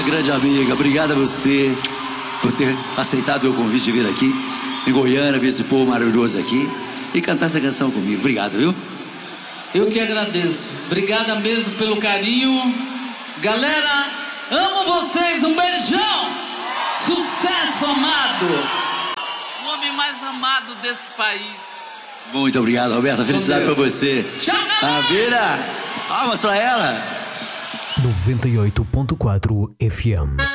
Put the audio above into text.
grande amiga, obrigado a você por ter aceitado o meu convite de vir aqui em Goiânia, ver esse povo maravilhoso aqui e cantar essa canção comigo. Obrigado, viu? Eu que agradeço. Obrigada mesmo pelo carinho. Galera, amo vocês. Um beijão. Sucesso, amado. O homem mais amado desse país. Muito obrigado, Roberta. Felicidade pra você. Tchau, galera. A Vira. Palmas pra ela. 98.4 FM.